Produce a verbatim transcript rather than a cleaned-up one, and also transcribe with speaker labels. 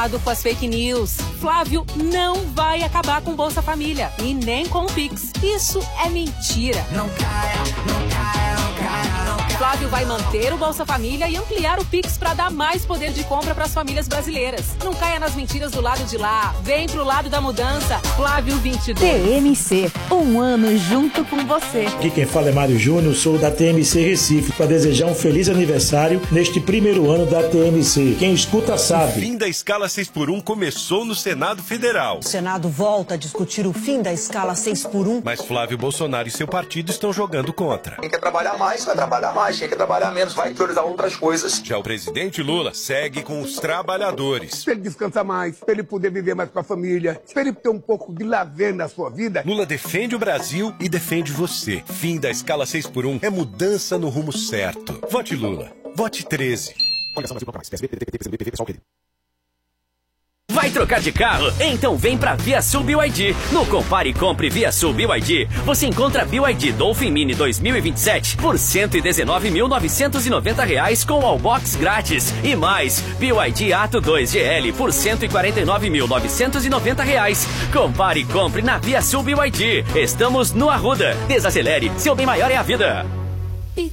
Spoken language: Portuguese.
Speaker 1: Cuidado com as fake news. Flávio não vai acabar com Bolsa Família e nem com o Pix. Isso é mentira. Não caia, não caia, não caia, não caia. Flávio vai manter o Bolsa Família e ampliar o Pix para dar mais poder de compra para as famílias brasileiras. Não caia nas mentiras do lado de lá. Vem pro lado da mudança. Flávio vinte e dois.
Speaker 2: T M C, um ano junto com você.
Speaker 3: Aqui quem fala é Mário Júnior, sou da T M C Recife, para desejar um feliz aniversário neste primeiro ano da T M C. Quem escuta sabe.
Speaker 4: O fim da escala seis por um começou no Senado Federal.
Speaker 5: O Senado volta a discutir o fim da escala seis por um.
Speaker 4: Mas Flávio Bolsonaro e seu partido estão jogando contra.
Speaker 6: Quem quer trabalhar mais, vai trabalhar mais. Quem quer trabalhar menos, vai priorizar outras coisas.
Speaker 4: Já o presidente Lula segue com os trabalhadores.
Speaker 7: Para ele descansar mais, para ele poder viver mais com a família, para ele ter um pouco de lazer na sua vida.
Speaker 4: Lula defende o Brasil e defende você. Fim da escala seis por um é mudança no rumo certo. Vote Lula. Vote treze.
Speaker 8: Vai trocar de carro? Então vem pra ViaSul B Y D. No Compare e Compre ViaSul B Y D, você encontra B Y D Dolphin Mini dois mil e vinte e sete por cento e dezenove mil novecentos e noventa reais com Wallbox grátis. E mais, B Y D Atto dois G L por cento e quarenta e nove mil novecentos e noventa reais. Compare e Compre na ViaSul B Y D. Estamos no Arruda. Desacelere, seu bem maior é a vida.